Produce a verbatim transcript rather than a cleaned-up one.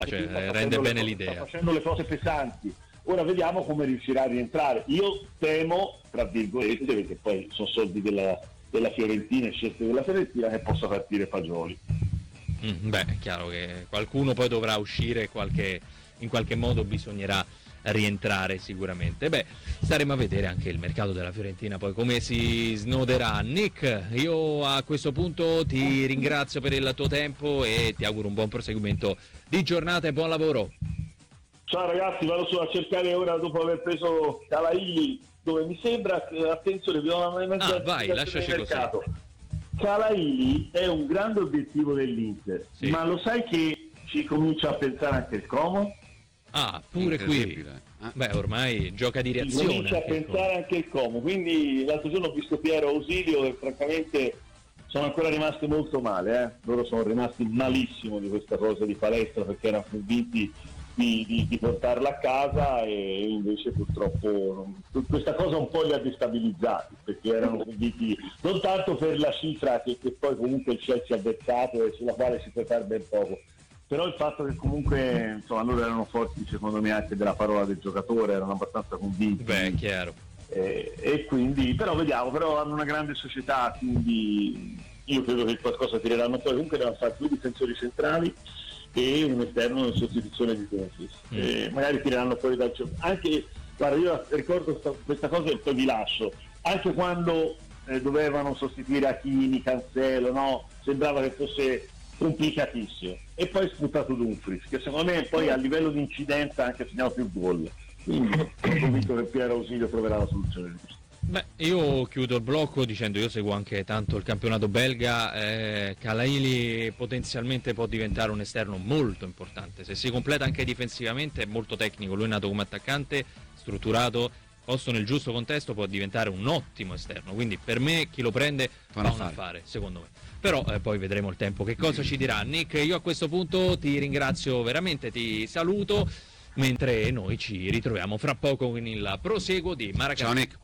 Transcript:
cioè, rende bene cose, l'idea. Sta facendo le cose pesanti. Ora vediamo come riuscirà a rientrare. Io temo, tra virgolette, perché poi sono soldi della, della Fiorentina e scelte della Fiorentina, che possa partire Fagioli. Mm, beh, è chiaro che qualcuno poi dovrà uscire, qualche, in qualche modo bisognerà rientrare sicuramente. Beh, staremo a vedere anche il mercato della Fiorentina poi come si snoderà. Nick, io a questo punto ti ringrazio per il tuo tempo e ti auguro un buon proseguimento di giornata e buon lavoro. Ciao ragazzi, vado su a cercare ora, dopo aver preso Calaili, dove mi sembra che, attenzione, vi do una ah, vai, lasciaci così. Calaili è un grande obiettivo dell'Inter, sì. Ma lo sai che ci comincia a pensare anche il Como? Ah, pure qui. Ah. Beh, ormai gioca di reazione. Ci comincia a pensare anche il Como, quindi l'altro giorno ho visto Piero Ausilio e francamente sono ancora rimasti molto male, eh? Loro sono rimasti malissimo di questa cosa di palestra perché erano convinti Di, di, di portarla a casa e invece purtroppo non, questa cosa un po' li ha destabilizzati perché erano convinti non tanto per la cifra che, che poi comunque il Chelsea ha beccato e sulla quale si può fare ben poco, però il fatto che comunque insomma loro erano forti secondo me anche della parola del giocatore, erano abbastanza convinti. Beh, chiaro. E, e quindi però vediamo, però hanno una grande società, quindi io credo che qualcosa tireranno fuori. Comunque devono fare due difensori centrali e un esterno in sostituzione di Dumfries, mm. eh, magari tireranno fuori dal gioco. Anche, guarda, io ricordo sta, questa cosa e poi vi lascio, anche quando eh, dovevano sostituire Hakimi, Cancelo, no? Sembrava che fosse complicatissimo e poi è spuntato Dumfries, che secondo me poi a livello di incidenza anche segnato più gol, quindi sono convinto che Piero Ausilio troverà la soluzione di questo. Beh, io chiudo il blocco dicendo io seguo anche tanto il campionato belga, eh, Calaili potenzialmente può diventare un esterno molto importante, se si completa anche difensivamente è molto tecnico, lui è nato come attaccante, strutturato, posto nel giusto contesto può diventare un ottimo esterno, quindi per me chi lo prende fa un affare, secondo me. Però eh, poi vedremo il tempo che cosa ci dirà. Nick, io a questo punto ti ringrazio veramente, ti saluto, mentre noi ci ritroviamo fra poco con il proseguo di Maracana. Ciao Nick.